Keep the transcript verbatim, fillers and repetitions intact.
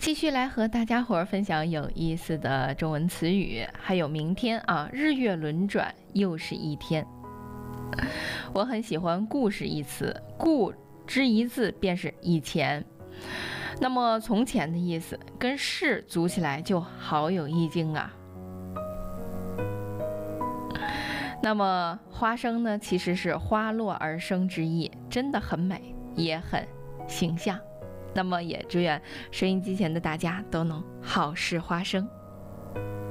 继续来和大家伙儿分享有意思的中文词语，还有明天啊，日月轮转，又是一天。我很喜欢故事一词，故之一字便是以前，那么从前的意思跟事组起来就好有意境啊。那么花生呢，其实是花落而生之意，真的很美，也很形象。那么也祝愿收音机前的大家都能好事花生。